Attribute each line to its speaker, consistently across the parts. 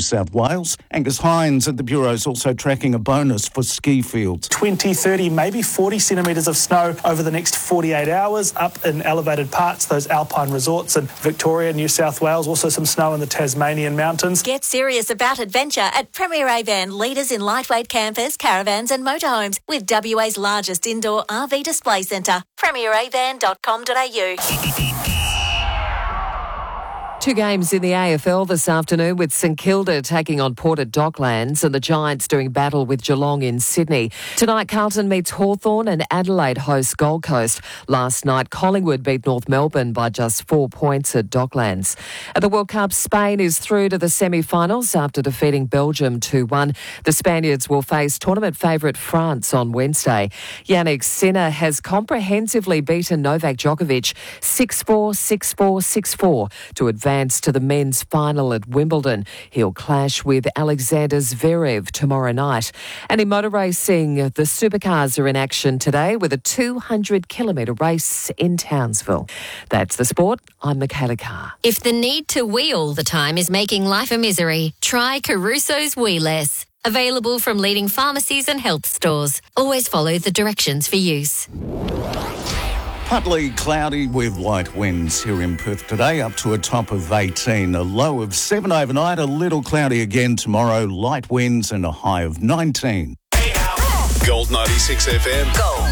Speaker 1: South Wales. Angus Hines at the Bureau is also tracking a bonus for ski fields.
Speaker 2: 20, 30, maybe 40 centimetres of snow over the next 48 hours up in elevated parts, those alpine resorts in Victoria, New South Wales, also some snow in the Tasmanian mountains.
Speaker 3: Get serious about adventure at Premier Avan, leaders in lightweight campers, caravans and motorhomes with WA's largest indoor RV display centre. premieravan.com.au.
Speaker 4: 2 games in the AFL this afternoon with St Kilda taking on Port at Docklands and the Giants doing battle with Geelong in Sydney. Tonight, Carlton meets Hawthorn and Adelaide hosts Gold Coast. Last night, Collingwood beat North Melbourne by just 4 points at Docklands. At the World Cup, Spain is through to the semi-finals after defeating Belgium 2-1. The Spaniards will face tournament favourite France on Wednesday. Yannick Sinner has comprehensively beaten Novak Djokovic 6-4, 6-4, 6-4 to advance to the men's final at Wimbledon. He'll clash with Alexander Zverev tomorrow night. And in motor racing, the supercars are in action today with a 200-kilometre race in Townsville. That's the sport. I'm Michaela Carr.
Speaker 5: If the need to wee all the time is making life a misery, try Caruso's Wee Less. Available from leading pharmacies and health stores. Always follow the directions for use.
Speaker 1: Partly cloudy with light winds here in Perth today, up to a top of 18. A low of 7 overnight, a little cloudy again tomorrow, light winds and a high of 19.
Speaker 6: Gold 96 FM.
Speaker 7: Gold.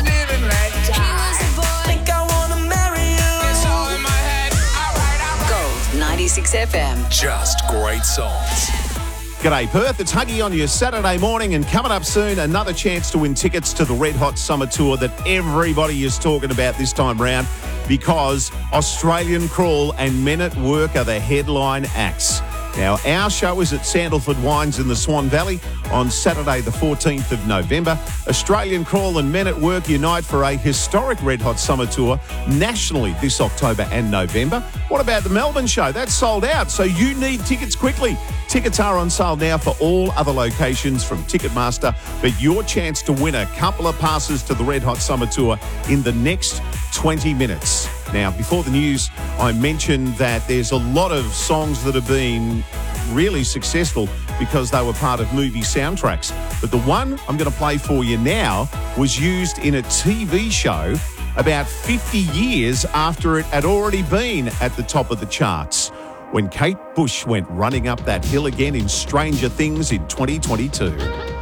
Speaker 7: Gold 96 FM.
Speaker 6: Just great songs.
Speaker 8: G'day Perth, it's Huggy on your Saturday morning, and coming up soon, another chance to win tickets to the Red Hot Summer Tour that everybody is talking about this time round, because Australian Crawl and Men at Work are the headline acts. Now, our show is at Sandalford Wines in the Swan Valley on Saturday the 14th of November. Australian Crawl and Men at Work unite for a historic Red Hot Summer Tour nationally this October and November. What about the Melbourne show? That's sold out, so you need tickets quickly. Tickets are on sale now for all other locations from Ticketmaster, but your chance to win a couple of passes to the Red Hot Summer Tour in the next 20 minutes. Now, before the news, I mentioned that there's a lot of songs that have been really successful because they were part of movie soundtracks. But the one I'm going to play for you now was used in a TV show about 50 years after it had already been at the top of the charts, when Kate Bush went running up that hill again in Stranger Things in 2022.